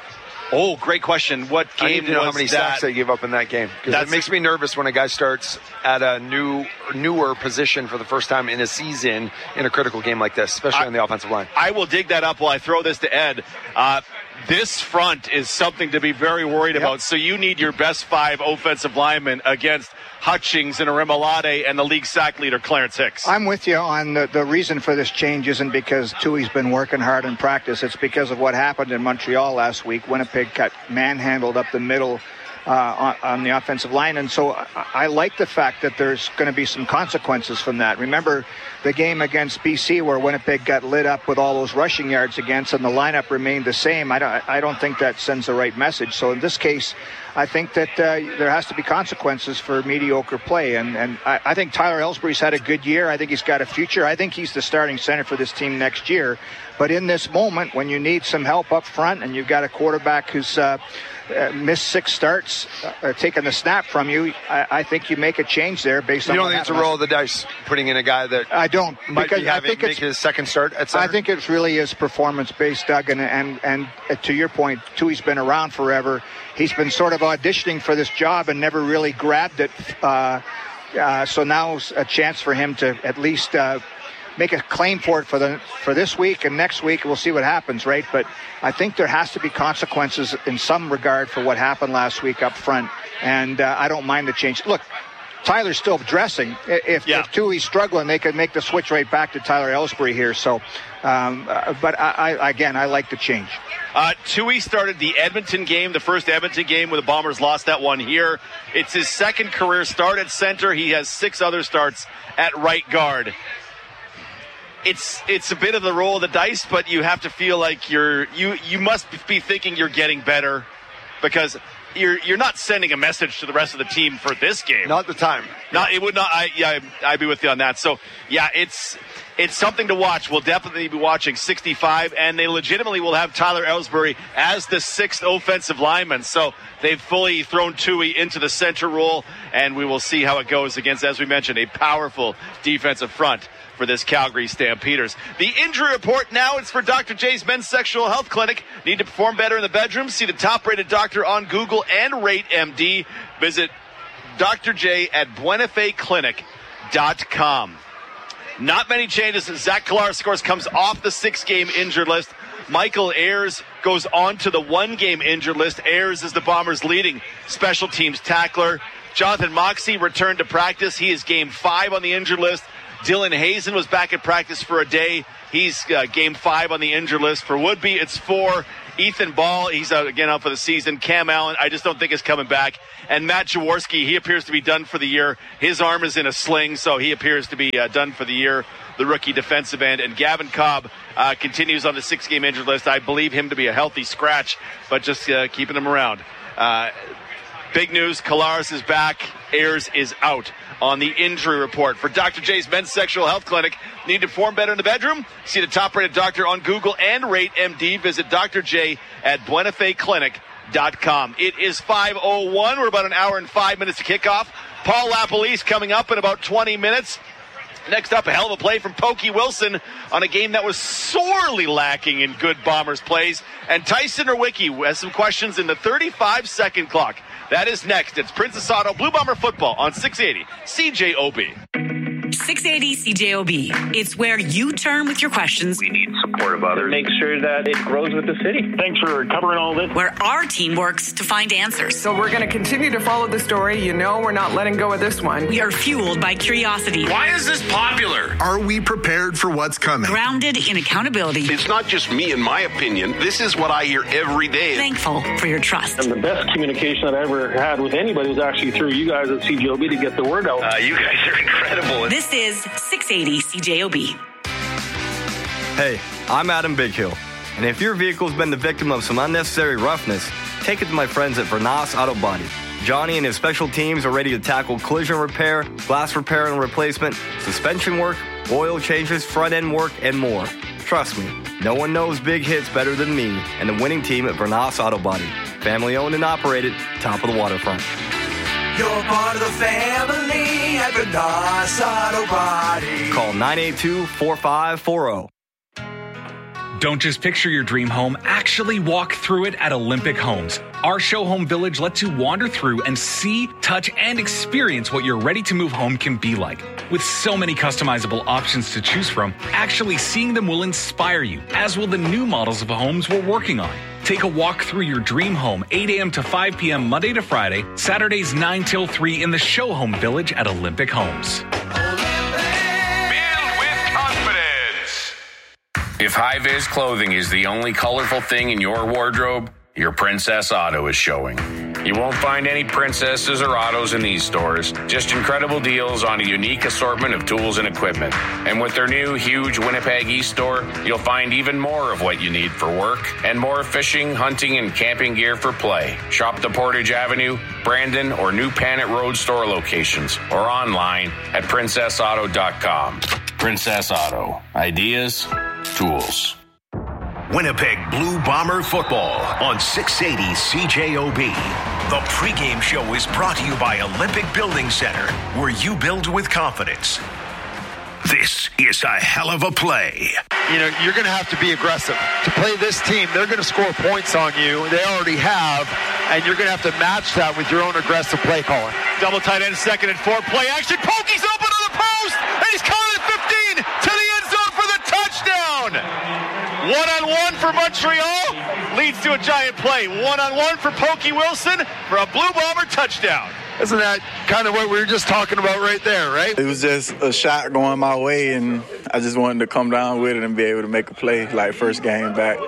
Oh, great question. What game I need to know was how many that? sacks they give up in that game. Because it makes me nervous when a guy starts at a new, newer position for the first time in a season in a critical game like this, especially I, on the offensive line. I will dig that up while I throw this to Ed. Uh, this front is something to be very worried yep. about. So you need your best five offensive linemen against Hutchings and Arimolade and the league sack leader, Clarence Hicks. I'm with you on the, the reason for this change isn't because Tui's been working hard in practice. It's because of what happened in Montreal last week. Winnipeg got manhandled up the middle uh, on, on the offensive line. And so I, I like the fact that there's going to be some consequences from that. Remember the game against B C where Winnipeg got lit up with all those rushing yards against and the lineup remained the same. I don't, I don't think that sends the right message. So in this case, I think that uh, there has to be consequences for mediocre play. And, and I, I think Tyler Ellsbury's had a good year. I think he's got a future. I think he's the starting center for this team next year. But in this moment, when you need some help up front and you've got a quarterback who's uh, uh, missed six starts, uh, taking the snap from you, I, I think you make a change there based you on don't what think it's a roll of the dice putting in a guy that I don't might because be having, I think make it's, his second start at center? I think it really is performance based, Doug, and and and to your point, Tui's been around forever. He's been sort of auditioning for this job and never really grabbed it. Uh, uh, so now's a chance for him to at least uh, make a claim for it for the for this week and next week. We'll see what happens, right? But I think there has to be consequences in some regard for what happened last week up front, and uh, I don't mind the change. Look, Tyler's still dressing. If, yeah. if Tui's struggling, they could make the switch right back to Tyler Ellsbury here. So, um, uh, but I, I, again, I like the change. Uh, Tui started the Edmonton game, the first Edmonton game where the Bombers lost that one here. It's his second career start at center. He has six other starts at right guard. It's it's a bit of the roll of the dice, but you have to feel like you're you you must be thinking you're getting better because you're you're not sending a message to the rest of the team for this game. Not the time. Not it would not. I yeah, I'd be with you on that. So yeah, it's it's something to watch. We'll definitely be watching sixty-five, and they legitimately will have Tyler Ellsbury as the sixth offensive lineman. So they've fully thrown Tui into the center role, and we will see how it goes against, as we mentioned, a powerful defensive front for this Calgary Stampeders. The injury report now is for Doctor J's Men's Sexual Health Clinic. Need to perform better in the bedroom? See the top-rated doctor on Google and rate M D. Visit Doctor J at buena fe clinic dot com. Not many changes. Zach Collaros, of course, comes off the six-game injured list. Michael Ayers goes on to the one-game injured list. Ayers is the Bombers' leading special teams tackler. Jonathan Moxey returned to practice. He is game five on the injured list. Dylan Hazen was back at practice for a day. He's uh, game five on the injured list. For Woodby, it's four. Ethan Ball, he's out again out for the season. Cam Allen, I just don't think is coming back. And Matt Jaworski, he appears to be done for the year. His arm is in a sling, so he appears to be uh, done for the year, the rookie defensive end. And Gavin Cobb uh, continues on the six-game injured list. I believe him to be a healthy scratch, but just uh, keeping him around. Uh, big news, Collaros is back. Ayers is out on the injury report. For Doctor J's Men's Sexual Health Clinic, need to perform better in the bedroom? See the top-rated doctor on Google and rate M D. Visit Doctor J at buena fe clinic dot com. It is five oh one. We're about an hour and five minutes to kick off. Paul LaPolice coming up in about twenty minutes. Next up, a hell of a play from Pokey Wilson on a game that was sorely lacking in good Bombers plays. And Tyson Nowicki has some questions in the thirty-five second clock. That is next. It's Princess Auto Blue Bomber Football on six eighty C J O B. six eighty C J O B. It's where you turn with your questions. We need support of others. Make sure that it grows with the city. Thanks for covering all this. Where our team works to find answers. So we're going to continue to follow the story. You know we're not letting go of this one. We are fueled by curiosity. Why is this popular? Are we prepared for what's coming? Grounded in accountability. It's not just me and my opinion. This is what I hear every day. Thankful for your trust. And the best communication that I ever had with anybody was actually through you guys at C J O B to get the word out. Uh, you guys are incredible. This is six eighty C J O B. Hey, I'm Adam Bighill, and if your vehicle's been the victim of some unnecessary roughness, take it to my friends at Vernas Auto Body. Johnny and his special teams are ready to tackle collision repair, glass repair and replacement, suspension work, oil changes, front-end work, and more. Trust me, no one knows big hits better than me and the winning team at Vernas Auto Body. Family owned and operated, top of the waterfront. You're part of the family at Vernas Auto Body. Call nine eight two, four five four zero. Don't just picture your dream home, actually walk through it at Olympic Homes. Our show home village lets you wander through and see, touch, and experience what your ready-to-move home can be like. With so many customizable options to choose from, actually seeing them will inspire you, as will the new models of homes we're working on. Take a walk through your dream home, eight a.m. to five p.m. Monday to Friday, Saturdays nine till three in the show home village at Olympic Homes. If high-vis clothing is the only colorful thing in your wardrobe, your Princess Auto is showing. You won't find any princesses or autos in these stores, just incredible deals on a unique assortment of tools and equipment. And with their new huge Winnipeg East store, you'll find even more of what you need for work and more fishing, hunting, and camping gear for play. Shop the Portage Avenue, Brandon, or New Panet Road store locations or online at princess auto dot com. Princess Auto. Ideas, tools. Winnipeg Blue Bomber football on six eighty C J O B. The pregame show is brought to you by Olympic Building Center, where you build with confidence. This is a hell of a play. You know, you're going to have to be aggressive. To play this team, they're going to score points on you. They already have, and you're going to have to match that with your own aggressive play calling. Double tight end, second and four. Play action. Pokey's open on the post, and he's caught at fifteen to the end zone for the touchdown. One-on-one for Montreal leads to a giant play. One-on-one for Pokey Wilson for a Blue Bomber touchdown. Isn't that kind of what we were just talking about right there, right? It was just a shot going my way, and I just wanted to come down with it and be able to make a play, like first game back.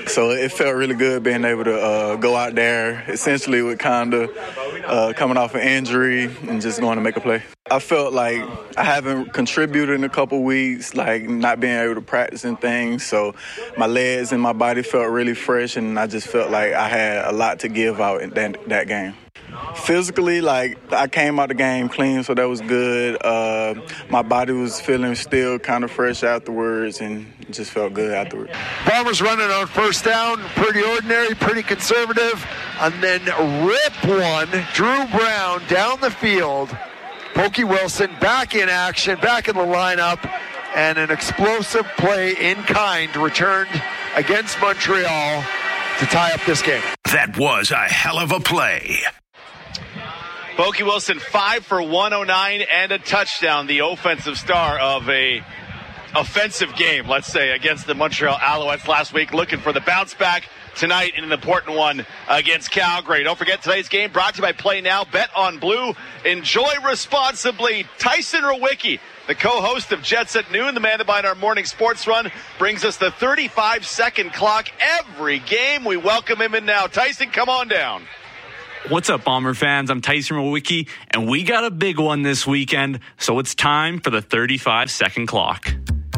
So it felt really good being able to uh, go out there, essentially with Conda uh, coming off an injury and just going to make a play. I felt like I haven't contributed in a couple weeks, like not being able to practice and things. So my legs and my body felt really fresh, and I just felt like I had a lot to give out in that, that game. Physically, like, I came out the game clean, so that was good. Uh, my body was feeling still kind of fresh afterwards, and it just felt good afterwards. Bombers running on first down, pretty ordinary, pretty conservative, and then rip one. Drew Brown down the field. Pokey Wilson back in action, back in the lineup, and an explosive play in kind returned against Montreal to tie up this game. That was a hell of a play. Pokey Wilson, five for one oh nine and a touchdown, the offensive star of a offensive game, let's say, against the Montreal Alouettes last week, looking for the bounce back tonight in an important one against Calgary. Don't forget today's game brought to you by Play Now. Bet on Blue. Enjoy responsibly. Tyson Rowicki, the co-host of Jets at Noon, the man behind our morning sports run, brings us the thirty-five second clock every game. We welcome him in now. Tyson, come on down. What's up, Bomber fans? I'm Tyson Rowicki, and we got a big one this weekend, so it's time for the thirty-five second clock.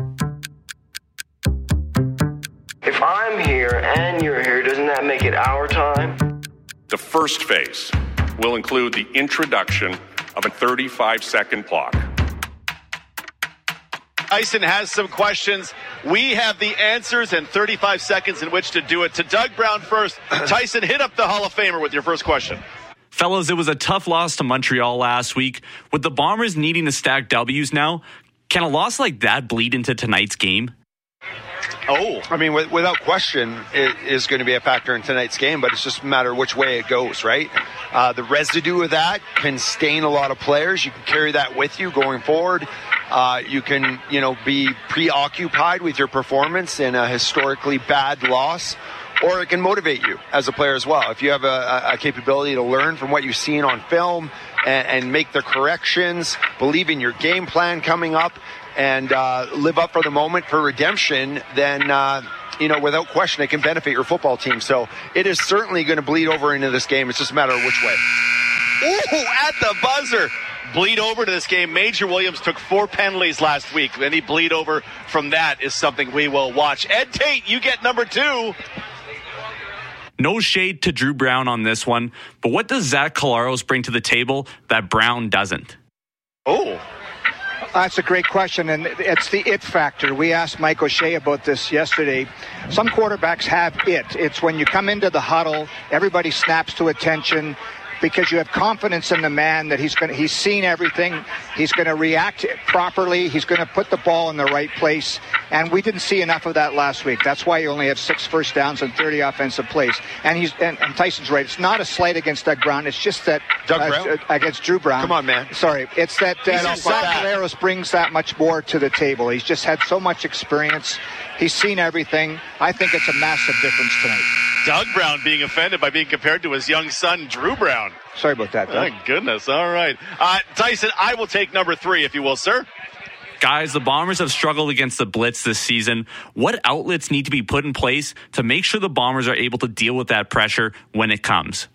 If I'm here and you're here, doesn't that make it our time? The first phase will include the introduction of a thirty-five second clock. Tyson has some questions. We have the answers and thirty-five seconds in which to do it. To Doug Brown first. Tyson, hit up the Hall of Famer with your first question. Fellas, it was a tough loss to Montreal last week. With the Bombers needing to stack W's now, can a loss like that bleed into tonight's game? Oh, I mean, with, without question, it is going to be a factor in tonight's game, but it's just a matter of which way it goes, right? Uh, the residue of that can stain a lot of players. You can carry that with you going forward. Uh, you can, you know, be preoccupied with your performance in a historically bad loss, or it can motivate you as a player as well. If you have a, a capability to learn from what you've seen on film and, and make the corrections, believe in your game plan coming up, and uh, live up for the moment for redemption, then, uh, you know, without question, it can benefit your football team. So it is certainly going to bleed over into this game. It's just a matter of which way. Ooh, at the buzzer. Bleed over to this game. Major Williams took four penalties last week. Any bleed over from that is something we will watch. Ed Tate, you get number two. No shade to Drew Brown on this one, but what does Zach Collaros bring to the table that Brown doesn't? Oh. That's a great question, and it's the it factor. We asked Mike O'Shea about this yesterday. Some quarterbacks have it. It's when you come into the huddle, everybody snaps to attention because you have confidence in the man that he's going. He's seen everything. He's going to react properly. He's going to put the ball in the right place. And we didn't see enough of that last week. That's why you only have six first downs and thirty offensive plays. And he's and, and Tyson's right. It's not a slight against Doug Brown. It's just that Doug uh, Brown? against Drew Brown. Come on, man. Sorry, it's that uh, Zach Collaros brings that much more to the table. He's just had so much experience. He's seen everything. I think it's a massive difference tonight. Doug Brown being offended by being compared to his young son, Drew Brown. Sorry about that, Doug. Oh, goodness. All right. Uh, Tyson, I will take number three, if you will, sir. Guys, the Bombers have struggled against the blitz this season. What outlets need to be put in place to make sure the Bombers are able to deal with that pressure when it comes?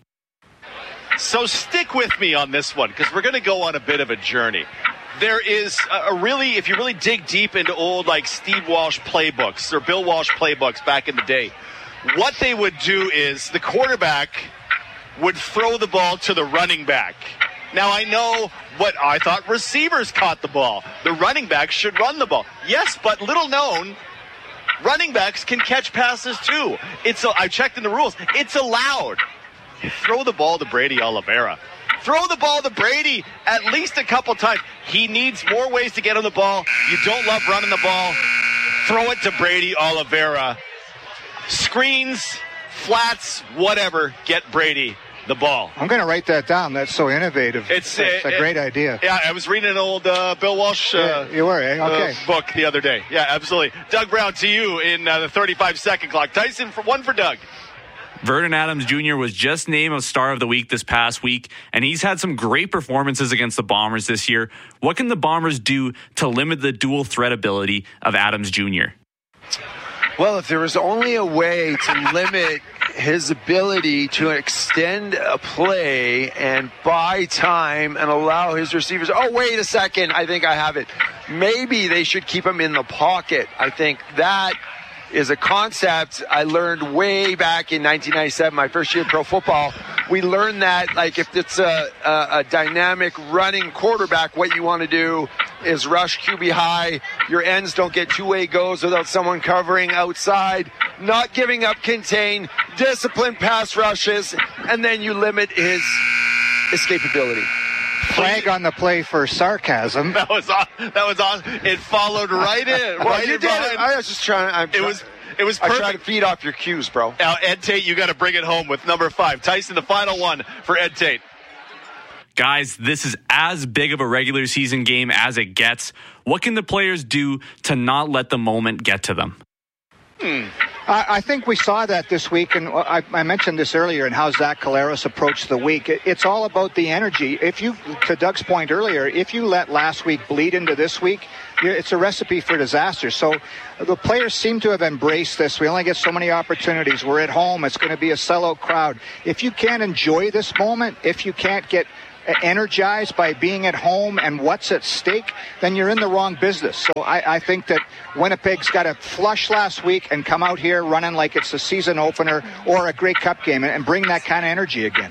So stick with me on this one, because we're going to go on a bit of a journey. There is a really, if you really dig deep into old, like, Steve Walsh playbooks or Bill Walsh playbooks back in the day, what they would do is the quarterback would throw the ball to the running back. Now, I know what I thought receivers caught the ball. The running backs should run the ball. Yes, but little known, running backs can catch passes too. It's a, I checked in the rules. It's allowed. Throw the ball to Brady Oliveira. Throw the ball to Brady at least a couple times. He needs more ways to get on the ball. You don't love running the ball. Throw it to Brady Oliveira. Screens, flats, whatever, get Brady the ball. I'm going to write that down. That's so innovative. It's, it's uh, a great idea. Yeah, I was reading an old uh, Bill Walsh uh, yeah, you were, eh? Okay. uh, book the other day. Yeah, absolutely. Doug Brown, to you in uh, the thirty-five second clock. Tyson, for one for Doug. Vernon Adams Junior was just named a Star of the Week this past week, and he's had some great performances against the Bombers this year. What can the Bombers do to limit the dual threat ability of Adams Junior? Well, if there was only a way to limit his ability to extend a play and buy time and allow his receivers, oh, wait a second, I think I have it. Maybe they should keep him in the pocket. I think that is a concept I learned way back in nineteen ninety-seven, my first year in pro football. We learned that, like, if it's a, a, a dynamic running quarterback, what you want to do is rush Q B high. Your ends don't get two-way goes without someone covering outside, not giving up contain, disciplined pass rushes, and then you limit his escapability. Flag on the play for sarcasm. That was on. That was on. It followed right in. Well, right you in did behind. it. I was just trying. I'm It was. It was I perfect. try to feed off your cues, bro. Now, Ed Tate, you got to bring it home with number five. Tyson, the final one for Ed Tate. Guys, this is as big of a regular season game as it gets. What can the players do to not let the moment get to them? Hmm. I, I think we saw that this week, and I, I mentioned this earlier, and how Zach Collaros approached the week. It, it's all about the energy. If you, to Doug's point earlier, if you let last week bleed into this week, it's a recipe for disaster. So the players seem to have embraced this. We only get so many opportunities. We're at home. It's going to be a sellout crowd. If you can't enjoy this moment, if you can't get energized by being at home and what's at stake, then you're in the wrong business. So I, I think that Winnipeg's got to flush last week and come out here running like it's a season opener or a Grey Cup game and, and bring that kind of energy again.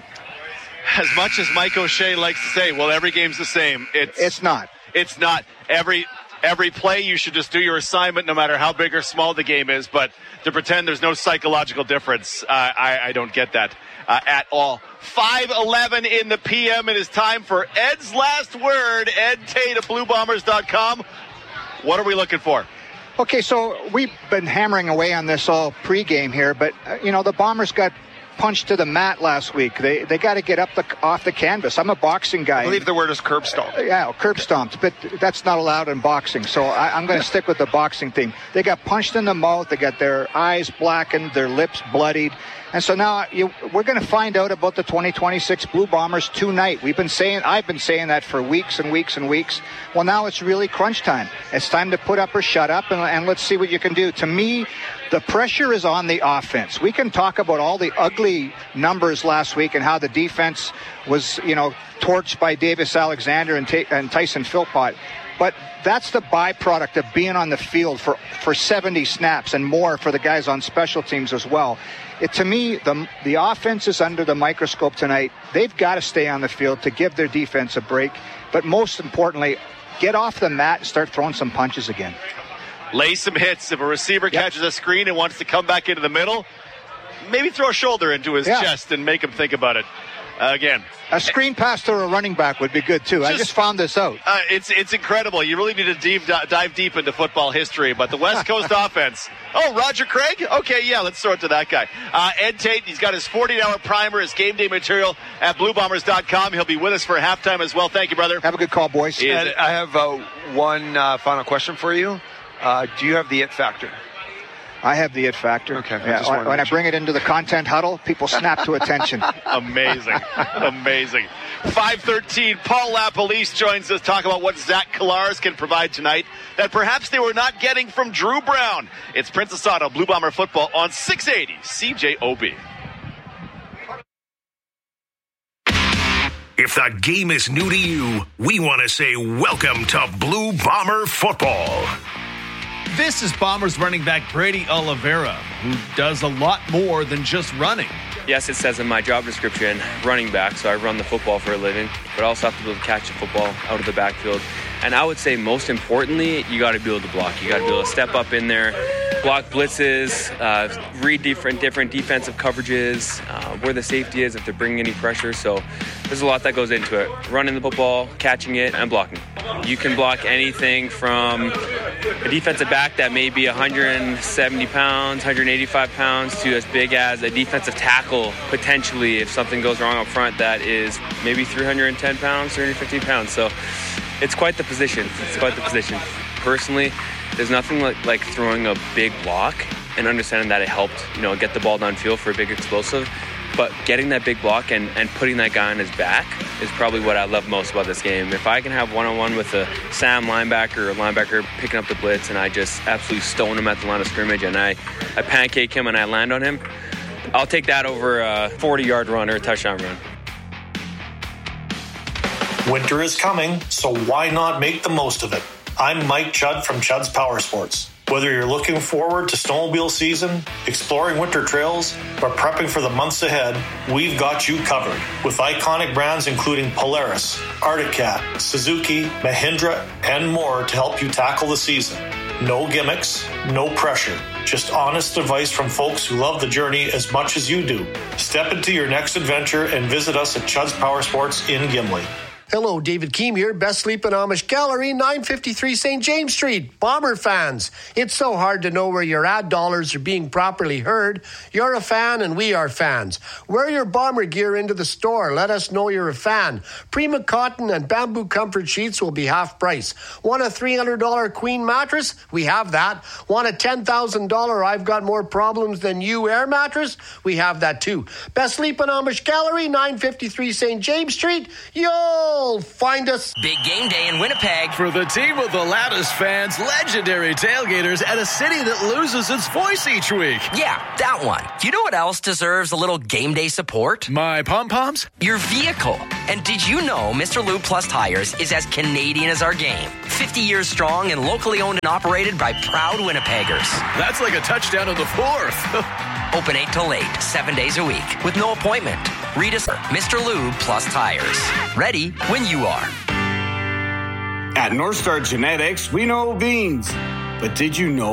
As much as Mike O'Shea likes to say, well, every game's the same. It's it's not. It's not. Every every play, you should just do your assignment no matter how big or small the game is. But to pretend there's no psychological difference, uh, I, I don't get that uh, at all. five eleven in the P M. It is time for Ed's last word. Ed Tate of Blue Bombers dot com. What are we looking for? Okay, so we've been hammering away on this all pregame here, but, uh, you know, the Bombers got punched to the mat last week. They they got to get up the off the canvas. I'm a boxing guy. I believe the word is curb stomped. Yeah, curb stomped, but that's not allowed in boxing. So I, I'm going to stick with the boxing theme. They got punched in the mouth. They got their eyes blackened, their lips bloodied. And so now you, we're going to find out about the twenty twenty-six Blue Bombers tonight. We've been saying, I've been saying that for weeks and weeks and weeks. Well, now it's really crunch time. It's time to put up or shut up, and, and let's see what you can do. To me, the pressure is on the offense. We can talk about all the ugly numbers last week and how the defense was, you know, torched by Davis Alexander and, Ta- and Tyson Philpott. But that's the byproduct of being on the field for, for seventy snaps and more for the guys on special teams as well. It, to me, the the offense is under the microscope tonight. They've got to stay on the field to give their defense a break. But most importantly, get off the mat and start throwing some punches again. Lay some hits. If a receiver yep. catches a screen and wants to come back into the middle, maybe throw a shoulder into his yeah. chest and make him think about it. Uh, again, a screen pass to a running back would be good too. Just, I just found this out. Uh, it's it's incredible. You really need to deep, dive deep into football history. But the West Coast offense. Oh, Roger Craig? Okay, yeah, let's throw it to that guy. Uh, Ed Tate, he's got his forty-hour primer, his game day material at Blue Bombers dot com. He'll be with us for halftime as well. Thank you, brother. Have a good call, boys. Ed, I have uh, one uh, final question for you. Uh, do you have the it factor? I have the it factor. Okay. Yeah, I when when I bring it into the content huddle, people snap to attention. Amazing. Amazing. five thirteen, Paul LaPolice joins us, talk about what Zach Collaros can provide tonight that perhaps they were not getting from Drew Brown. It's Princess Auto Blue Bomber football on six eighty C J O B. If the game is new to you, we want to say welcome to Blue Bomber football. This is Bombers running back Brady Oliveira, who does a lot more than just running. Yes, it says in my job description, running back, so I run the football for a living, but I also have to be able to catch the football out of the backfield. And I would say most importantly, you got to be able to block. You got to be able to step up in there, block blitzes, uh, read different different defensive coverages, uh, where the safety is if they're bringing any pressure. So there's a lot that goes into it. Running the football, catching it, and blocking. You can block anything from a defensive back that may be one hundred seventy pounds, one hundred eighty-five pounds, to as big as a defensive tackle, potentially, if something goes wrong up front, that is maybe three hundred ten pounds, three hundred fifteen pounds. So it's quite the position. It's quite the position. Personally, there's nothing like, like throwing a big block and understanding that it helped, you know, get the ball downfield for a big explosive. But getting that big block and, and putting that guy on his back is probably what I love most about this game. If I can have one-on-one with a Sam linebacker or a linebacker picking up the blitz and I just absolutely stone him at the line of scrimmage and I, I pancake him and I land on him, I'll take that over a forty-yard run or a touchdown run. Winter is coming, so why not make the most of it? I'm Mike Chudd from Chudd's Power Sports. Whether you're looking forward to snowmobile season, exploring winter trails, or prepping for the months ahead, we've got you covered. With iconic brands including Polaris, Arctic Cat, Suzuki, Mahindra, and more to help you tackle the season. No gimmicks, no pressure. Just honest advice from folks who love the journey as much as you do. Step into your next adventure and visit us at Chudd's Power Sports in Gimli. Hello, David Keem here, Best Sleep and Amish Gallery, nine fifty-three Saint James Street. Bomber fans, it's so hard to know where your ad dollars are being properly heard. You're a fan and we are fans. Wear your Bomber gear into the store. Let us know you're a fan. Prima Cotton and Bamboo Comfort Sheets will be half price. Want a three hundred dollars Queen mattress? We have that. Want a ten thousand dollars I've Got More Problems Than You Air mattress? We have that too. Best Sleep and Amish Gallery, nine fifty-three Saint James Street. Yo! Find us. Big game day in Winnipeg. For the team with the loudest fans, legendary tailgaters, and a city that loses its voice each week. Yeah, that one. You know what else deserves a little game day support? My pom-poms? Your vehicle. And did you know Mister Lube Plus Tires is as Canadian as our game? fifty years strong and locally owned and operated by proud Winnipeggers. That's like a touchdown in the fourth. Open eight till eight, seven days a week, with no appointment. Read us, Mister Lube Plus Tires. Ready when you are. At North Star Genetics, we know beans. But did you know